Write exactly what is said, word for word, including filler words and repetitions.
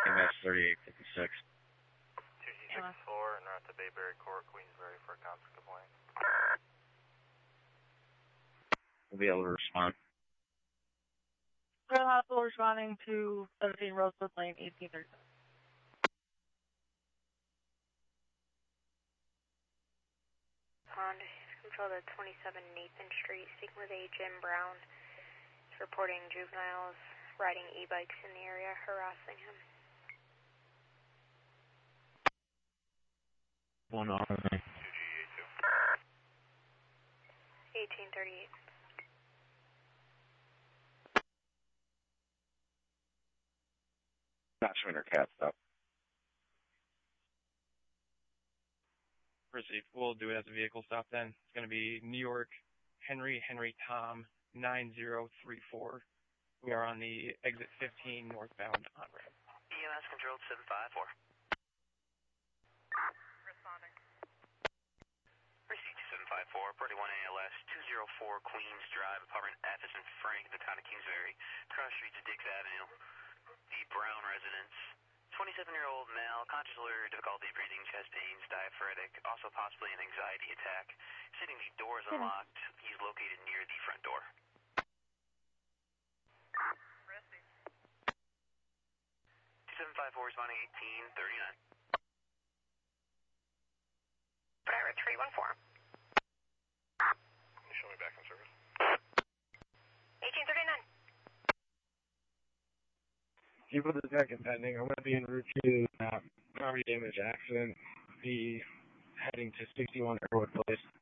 M S thirty-eight fifty-six. two C sixty-four, north of Bayberry Court, Queensbury for a contact complaint. We'll be able to respond. Royal Hospital responding to seventeen Rosewood Lane, eighteen thirty. Pond, control to twenty-seven Nathan Street, speaking with a Jim Brown. He's reporting juveniles riding e-bikes in the area, harassing him. One R M A. eighteen thirty-eight. Not showing her cat stuff. Proceed. We'll do it as a vehicle stop then. It's going to be New York, Henry, Henry, Tom, nine zero three four. We are on the exit fifteen northbound on-ramp. E M S controlled seven five four. Responding. Receipt seven five four, forty-one A L S, two oh four Queens Drive, apartment F as in Frank, the town of Kingsbury. Cross streets of Dix Avenue. The Brown residence. twenty-seven-year-old male, conscious alert, difficulty breathing, chest pains, diaphoretic, also possibly an anxiety attack. Sitting the doors unlocked. He's located near the front door. two seven five four responding eighteen thirty-nine. Driver three one four. Can you show me back in service? eighteen thirty-nine. Keep with the second pending. I'm going to be en route to uh, property damage accident. Be heading to sixty-one Airwood Place.